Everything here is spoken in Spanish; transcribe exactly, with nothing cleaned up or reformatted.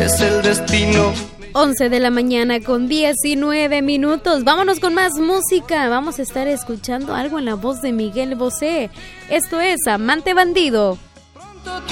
es el destino. once de la mañana con diecinueve minutos. Vámonos con más música. Vamos a estar escuchando algo en la voz de Miguel Bosé. Esto es Amante Bandido. Pronto